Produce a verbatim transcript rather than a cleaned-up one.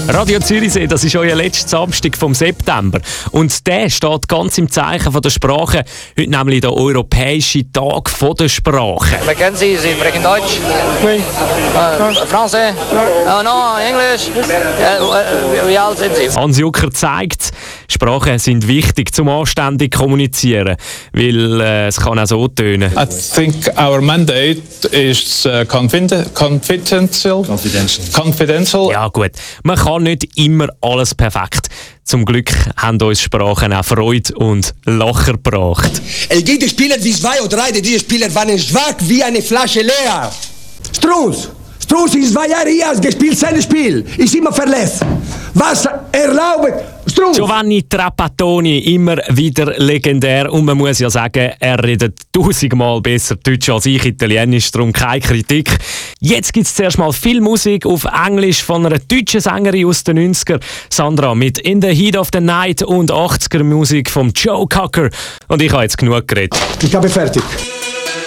Radio Zürichsee, das ist euer letzter Samstag vom September. Und der steht ganz im Zeichen von der Sprache. Heute nämlich der Europäische Tag von der Sprache. Wir kennen Sie, Sie sprechen Deutsch? Oui. Äh, Français? Oh no, Englisch? Äh, wie alt sind Sie? Hans Jucker zeigt, Sprachen sind wichtig zum anständig kommunizieren, weil äh, es kann auch so tönen. I think our mandate is uh, confiden- confidential. Confidential. Confidential. Ja gut, man kann nicht immer alles perfekt. Zum Glück haben uns Sprachen auch Freude und Lacher gebracht. Es gibt Spieler wie zwei oder drei, diese Spieler waren schwach wie eine Flasche leer. Strunz, Strunz ist zwei Jahre hier, gespielt sein Spiel, ist immer verletzt. Was erlaubt Strunz? Giovanni Trapattoni, immer wieder legendär. Und man muss ja sagen, er redet tausendmal besser Deutsch als ich Italienisch, darum keine Kritik. Jetzt gibt es zuerst mal viel Musik auf Englisch von einer deutschen Sängerin aus den neunziger, Sandra, mit In the Heat of the Night und achtziger Musik von Joe Cocker. Und ich habe jetzt genug geredet. Ich habe fertig.